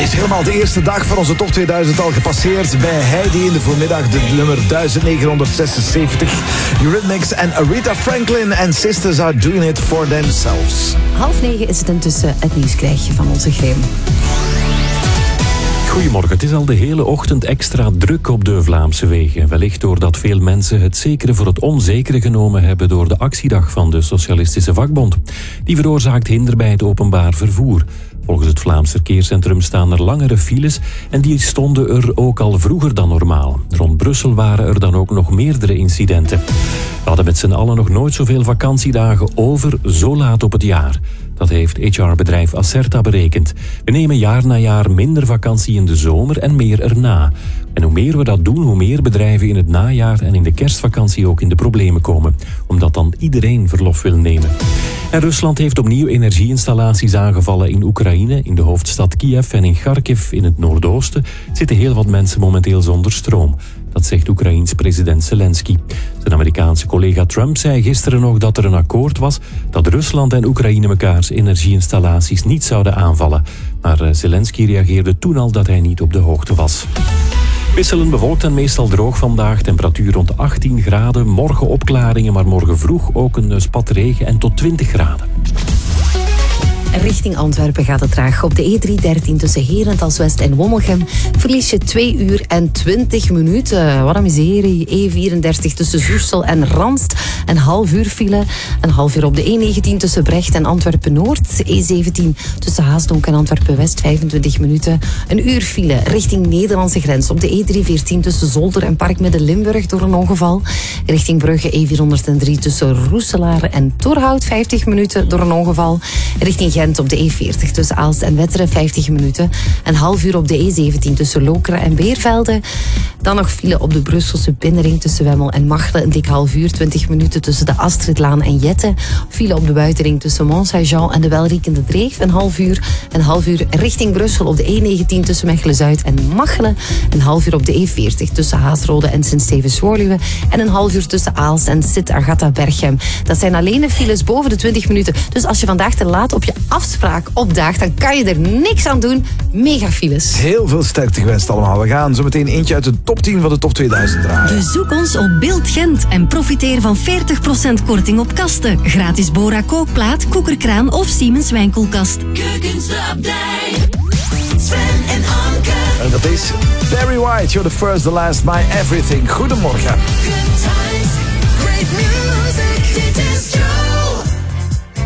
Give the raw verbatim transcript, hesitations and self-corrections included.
is helemaal de eerste dag van onze top tweeduizend al gepasseerd. Bij Heidi in de voormiddag de nummer negentienhonderdzesenzeventig. Eurythmics en Aretha Franklin en Sisters Are Doing It For Themselves. Half negen is het intussen het nieuws krijg je van onze Grim. Goedemorgen, het is al de hele ochtend extra druk op de Vlaamse wegen. Wellicht doordat veel mensen het zekere voor het onzekere genomen hebben door de actiedag van de Socialistische Vakbond. Die veroorzaakt hinder bij het openbaar vervoer. Volgens het Vlaams Verkeerscentrum staan er langere files en die stonden er ook al vroeger dan normaal. Rond Brussel waren er dan ook nog meerdere incidenten. We hadden met z'n allen nog nooit zoveel vakantiedagen over zo laat op het jaar. Dat heeft H R-bedrijf Acerta berekend. We nemen jaar na jaar minder vakantie in de zomer en meer erna. En hoe meer we dat doen, hoe meer bedrijven in het najaar en in de kerstvakantie ook in de problemen komen. Omdat dan iedereen verlof wil nemen. En Rusland heeft opnieuw energieinstallaties aangevallen in Oekraïne, in de hoofdstad Kiev en in Kharkiv in het noordoosten zitten heel wat mensen momenteel zonder stroom. Dat zegt Oekraïens president Zelensky. Zijn Amerikaanse collega Trump zei gisteren nog dat er een akkoord was dat Rusland en Oekraïne mekaars energieinstallaties niet zouden aanvallen. Maar Zelensky reageerde toen al dat hij niet op de hoogte was. Wisselend bewolkt en meestal droog vandaag. Temperatuur rond de achttien graden. Morgen opklaringen, maar morgen vroeg ook een spat regen en tot twintig graden. Richting Antwerpen gaat het traag. Op de E driehonderddertien tussen Herentals-West en Wommelgem verlies je twee uur en twintig minuten. Wat een miserie. E vierendertig tussen Zoersel en Ranst. Een half uur file. Een half uur op de E negentien tussen Brecht en Antwerpen-Noord. E zeventien tussen Haasdonk en Antwerpen-West, vijfentwintig minuten. Een uur file richting Nederlandse grens. Op de E driehonderdveertien tussen Zolder en Parkmidden-Limburg door een ongeval. Richting Brugge E vierhonderddrie tussen Roeselaar en Torhout, vijftig minuten door een ongeval. Richting Gent op de E veertig tussen Aalst en Wetteren, vijftig minuten. Een half uur op de E zeventien tussen Lokeren en Beervelde. Dan nog file op de Brusselse binnenring tussen Wemmel en Machelen. Een dik half uur, twintig minuten tussen de Astridlaan en Jette. File op de buitenring tussen Mont-Saint-Jean en de Welriekende Dreef. Een half uur. Een half uur richting Brussel op de E negentien tussen Mechelen-Zuid en Machelen. Een half uur op de E veertig tussen Haasrode en Sint-Stevens-Woluwe. En een half uur tussen Aalst en Sint-Agatha-Berchem. Dat zijn alleen de files boven de twintig minuten. Dus als je vandaag te laat op je afspraak opdaagt, dan kan je er niks aan doen. Mega files. Heel veel sterkte gewenst allemaal. We gaan zo meteen eentje uit de top tien van de top tweeduizend draaien. Bezoek ons op Beeld Gent en profiteer van veertig procent korting op kasten. Gratis Bora kookplaat, koekerkraan of Siemens wijnkoelkast. Keukensupdate. Sven en Anke. En dat is Barry White. You're the first, the last, my everything. Goedemorgen. Good times, great music.